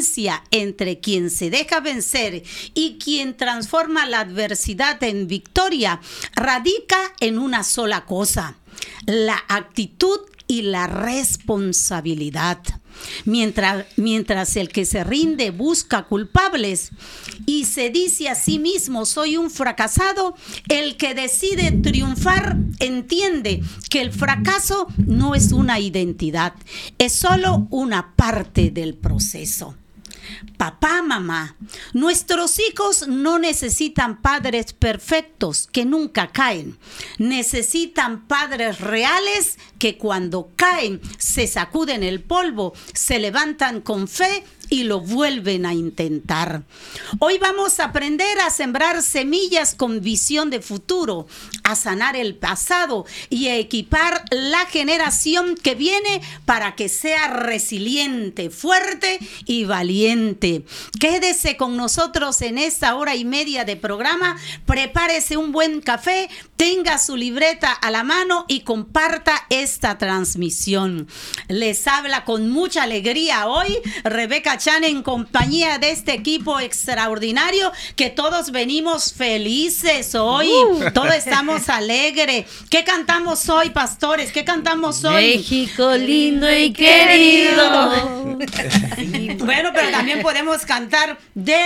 diferencia entre quien se deja vencer y quien transforma la adversidad en victoria radica en una sola cosa: la actitud y la responsabilidad. Mientras el que se rinde busca culpables y se dice a sí mismo soy un fracasado, el que decide triunfar entiende que el fracaso no es una identidad, es solo una parte del proceso. Papá, mamá, nuestros hijos no necesitan padres perfectos que nunca caen. Necesitan padres reales que cuando caen se sacuden el polvo, se levantan con fe y lo vuelven a intentar. Hoy vamos a aprender a sembrar semillas con visión de futuro, a sanar el pasado y a equipar la generación que viene para que sea resiliente, fuerte y valiente. Quédese con nosotros en esta hora y media de programa, prepárese un buen café, tenga su libreta a la mano y comparta esta transmisión. Les habla con mucha alegría hoy Rebeca Chan en compañía de este equipo extraordinario que todos venimos felices hoy, todos estamos alegres. ¿Qué cantamos hoy, pastores? ¿Qué cantamos hoy? México lindo y querido. Bueno, pero también podemos cantar de